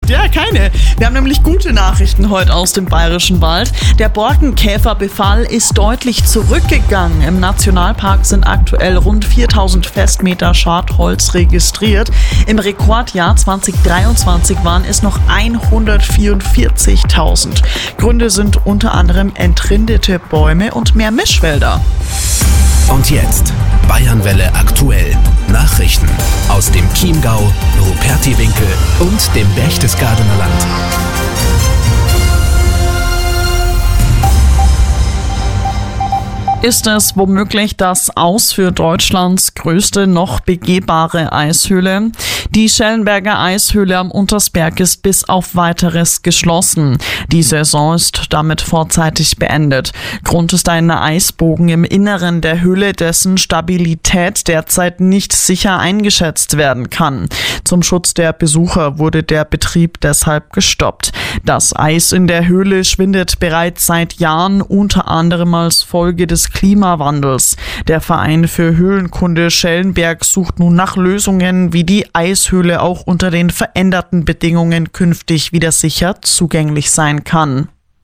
Ja, keine. Wir haben nämlich gute Nachrichten heute aus dem Bayerischen Wald. Der Borkenkäferbefall ist deutlich zurückgegangen. Im Nationalpark sind aktuell rund 4000 Festmeter Schadholz registriert. Im Rekordjahr 2023 waren es noch 144.000. Gründe sind unter anderem entrindete Bäume und mehr Mischwälder. Und jetzt Bayernwelle aktuell. Nachrichten aus dem Chiemgau, Rupertiwinkel und dem Berchtesgadener Land. Ist es womöglich das Aus für Deutschlands größte noch begehbare Eishöhle? Die Schellenberger Eishöhle am Untersberg ist bis auf Weiteres geschlossen. Die Saison ist damit vorzeitig beendet. Grund ist ein Eisbogen im Inneren der Höhle, dessen Stabilität derzeit nicht sicher eingeschätzt werden kann. Zum Schutz der Besucher wurde der Betrieb deshalb gestoppt. Das Eis in der Höhle schwindet bereits seit Jahren, unter anderem als Folge des Klimawandels. Der Verein für Höhlenkunde Schellenberg sucht nun nach Lösungen, wie die Eishöhle auch unter den veränderten Bedingungen künftig wieder sicher zugänglich sein kann.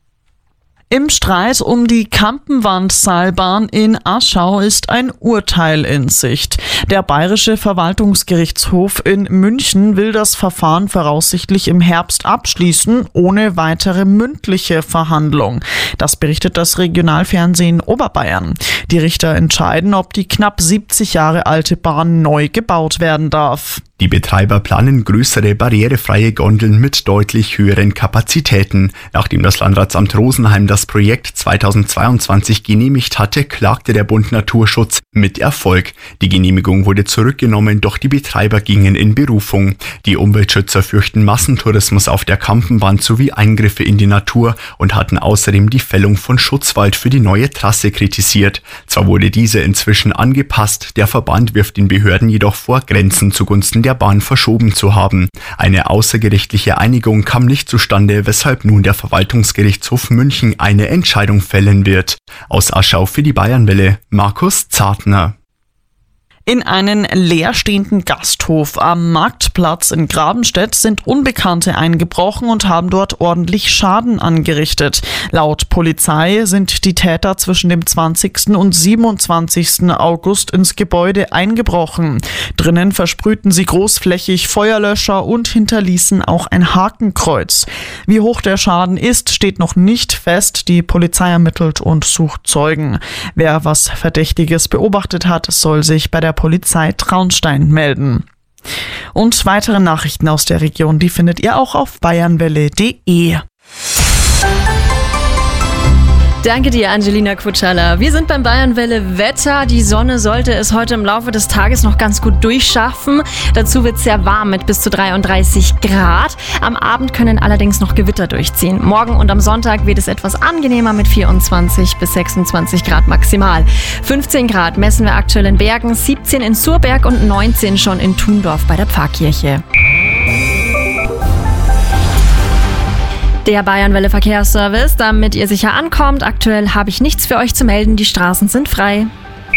Im Streit um die Kampenwandseilbahn in Aschau ist ein Urteil in Sicht. Der Bayerische Verwaltungsgerichtshof in München will das Verfahren voraussichtlich im Herbst abschließen, ohne weitere mündliche Verhandlung. Das berichtet das Regionalfernsehen Oberbayern. Die Richter entscheiden, ob die knapp 70 Jahre alte Bahn neu gebaut werden darf. Die Betreiber planen größere barrierefreie Gondeln mit deutlich höheren Kapazitäten. Nachdem das Landratsamt Rosenheim das Projekt 2022 genehmigt hatte, klagte der Bund Naturschutz mit Erfolg. Die Genehmigung wurde zurückgenommen, doch die Betreiber gingen in Berufung. Die Umweltschützer fürchten Massentourismus auf der Kampenwand sowie Eingriffe in die Natur und hatten außerdem die Fällung von Schutzwald für die neue Trasse kritisiert. Zwar wurde diese inzwischen angepasst, der Verband wirft den Behörden jedoch vor, Grenzen zugunsten der Bahn verschoben zu haben. Eine außergerichtliche Einigung kam nicht zustande, weshalb nun der Verwaltungsgerichtshof München eine Entscheidung fällen wird. Aus Aschau für die Bayernwelle, Markus Zartner. In einen leerstehenden Gasthof am Marktplatz in Grabenstedt sind Unbekannte eingebrochen und haben dort ordentlich Schaden angerichtet. Laut Polizei sind die Täter zwischen dem 20. und 27. August ins Gebäude eingebrochen. Drinnen versprühten sie großflächig Feuerlöscher und hinterließen auch ein Hakenkreuz. Wie hoch der Schaden ist, steht noch nicht fest. Die Polizei ermittelt und sucht Zeugen. Wer was Verdächtiges beobachtet hat, soll sich bei der Polizei Traunstein melden. Und weitere Nachrichten aus der Region, die findet ihr auch auf bayernwelle.de. Danke dir, Angelina Kutschala. Wir sind beim Bayernwelle Wetter. Die Sonne sollte es heute im Laufe des Tages noch ganz gut durchschaffen. Dazu wird es sehr warm mit bis zu 33 Grad. Am Abend können allerdings noch Gewitter durchziehen. Morgen und am Sonntag wird es etwas angenehmer mit 24 bis 26 Grad maximal. 15 Grad messen wir aktuell in Bergen, 17 in Surberg und 19 schon in Thundorf bei der Pfarrkirche. Der Bayernwelle Verkehrsservice, damit ihr sicher ankommt. Aktuell habe ich nichts für euch zu melden, die Straßen sind frei.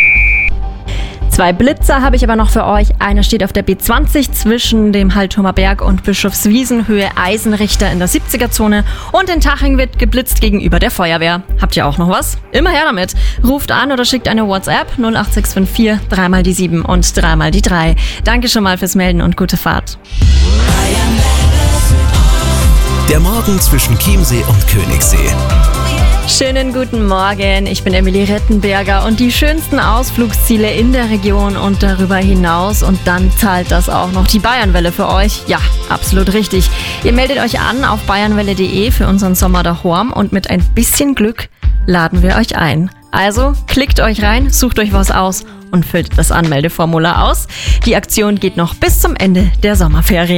2 Blitzer habe ich aber noch für euch. Einer steht auf der B20 zwischen dem Hallturmer Berg und Bischofswiesen, Höhe Eisenrichter in der 70er-Zone. Und in Taching wird geblitzt gegenüber der Feuerwehr. Habt ihr auch noch was? Immer her damit. Ruft an oder schickt eine WhatsApp 08654 3 die 7 und 3 die 3. Danke schon mal fürs Melden und gute Fahrt. Der Morgen zwischen Chiemsee und Königssee. Schönen guten Morgen, ich bin Emilie Rettenberger und die schönsten Ausflugsziele in der Region und darüber hinaus, und dann zahlt das auch noch die Bayernwelle für euch. Ja, absolut richtig. Ihr meldet euch an auf bayernwelle.de für unseren Sommer daheim und mit ein bisschen Glück laden wir euch ein. Also klickt euch rein, sucht euch was aus und füllt das Anmeldeformular aus. Die Aktion geht noch bis zum Ende der Sommerferien.